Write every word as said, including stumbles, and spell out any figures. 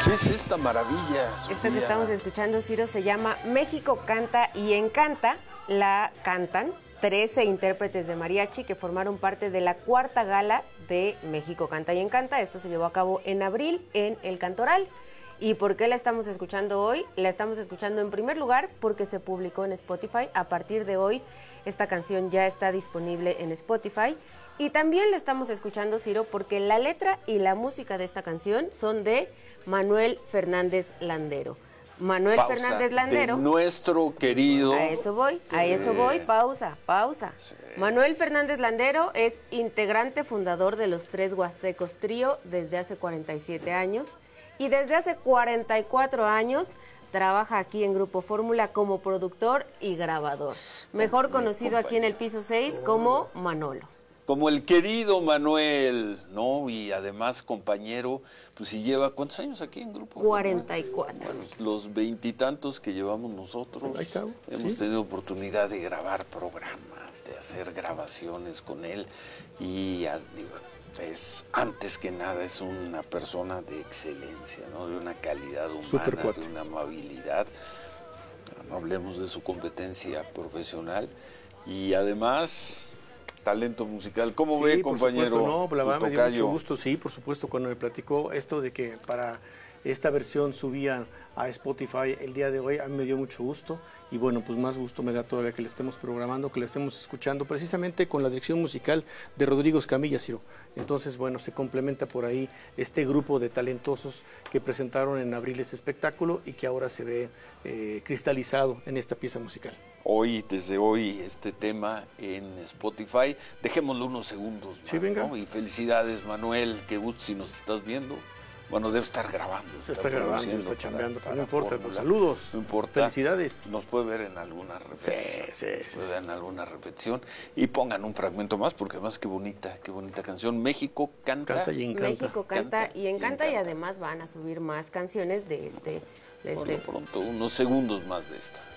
¿Qué es esta maravilla, Sofía? Esto que estamos escuchando, Ciro, se llama México Canta y Encanta. La cantan trece intérpretes de mariachi que formaron parte de la cuarta gala de México Canta y Encanta. Esto se llevó a cabo en abril en El Cantoral. ¿Y por qué la estamos escuchando hoy? La estamos escuchando en primer lugar porque se publicó en Spotify. A partir de hoy, esta canción ya está disponible en Spotify. Y también la estamos escuchando, Ciro, porque la letra y la música de esta canción son de Manuel Fernández Landero. Manuel pausa, Fernández Landero. De nuestro querido. A eso voy, a eso voy, pausa, pausa. Sí. Manuel Fernández Landero es integrante fundador de los Tres Huastecos Trío desde hace cuarenta y siete años y desde hace cuarenta y cuatro años trabaja aquí en Grupo Fórmula como productor y grabador. Mejor conocido aquí en el piso seis como Manolo. Como el querido Manuel, ¿no? Y además compañero, pues si lleva, ¿cuántos años aquí en Grupo? cuarenta y cuatro. Bueno, los veintitantos que llevamos nosotros. Ahí está. Hemos ¿Sí? tenido oportunidad de grabar programas, de hacer grabaciones con él. Y digo, es, antes que nada es una persona de excelencia, ¿no? De una calidad humana, de una amabilidad. No hablemos de su competencia profesional. Y además... talento musical. ¿Cómo sí, ve, compañero? Supuesto, no, la verdad me dio mucho gusto, sí, por supuesto, cuando me platicó esto de que para esta versión subían a Spotify el día de hoy, a mí me dio mucho gusto y bueno, pues más gusto me da todavía que le estemos programando, que le estemos escuchando, precisamente con la dirección musical de Rodrigo Escamilla, Ciro. Entonces, bueno, se complementa por ahí este grupo de talentosos que presentaron en abril este espectáculo y que ahora se ve eh, cristalizado en esta pieza musical. Hoy, desde hoy, este tema en Spotify. Dejémoslo unos segundos más, sí, venga. ¿no? Y felicidades, Manuel, qué gusto si nos estás viendo. Bueno, debe estar grabando. Está, está grabando, está chambeando, pero no importa, pues, saludos. No importa. Felicidades. Nos puede ver en alguna repetición. Sí, sí, sí. Puede ver en alguna repetición. Y pongan un fragmento más, porque además qué bonita, qué bonita canción. México canta, canta y encanta. México canta, canta y, encanta, y encanta, y además van a subir más canciones de este. De Por este. lo pronto, unos segundos más de esta.